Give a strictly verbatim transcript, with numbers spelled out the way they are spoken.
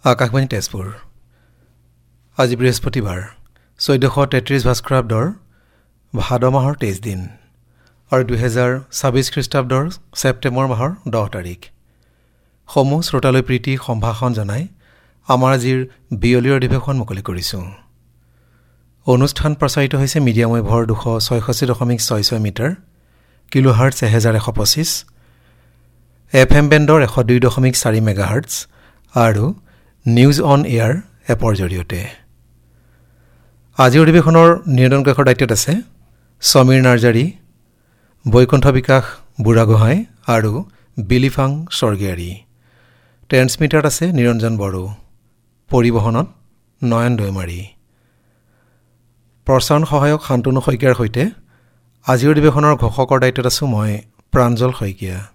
আকাশবাণী তেজপুৰ। আজি বৃহস্পতিবাৰ চৈধ্যশ তেত্ৰিছ ভাস্কৰাব্দৰ ভাদ মাহৰ তেইছ দিন আৰু দুহেজাৰ ছাব্বিছ খ্ৰীষ্টাব্দৰ ছেপ্টেম্বৰ মাহৰ দহ তাৰিখ। সমূহ শ্ৰোতালৈ প্ৰীতি সম্ভাষণ জনাই আমাৰ আজিৰ বিয়লিৰ অধিৱেশন মুকলি কৰিছোঁ। অনুষ্ঠান প্ৰচাৰিত হৈছে মিডিয়াম ৱেভৰ দুশ ছয়ষষ্ঠি দশমিক ছয় ছয় মিটাৰ, কিলোহাৰ্টছ এহেজাৰ এশ পঁচিছ, এফ এম বেণ্ডৰ এশ দুই দশমিক চাৰি মেগাহাৰ্টছ আৰু নিউজ অন এয়াৰ এপৰ জৰিয়তে। আজিৰ অধিৱেশনৰ নিয়ন্ত্ৰণ কক্ষৰ দায়িত্বত আছে সমীৰ নাৰ্জাৰী, বৈকুণ্ঠ বিকাশ বুঢ়াগোহাঁই আৰু বিলিফাং স্বৰ্গীয়াৰী। ট্ৰেন্সমিটাৰত আছে নিৰঞ্জন বড়ো, পৰিবহণত নয়ন দৈমাৰী। প্ৰচাৰণ সহায়ক শান্তনু শইকীয়াৰ সৈতে আজিৰ অধিৱেশনৰ ঘোষকৰ দায়িত্বত আছোঁ মই প্ৰাঞ্জল শইকীয়া।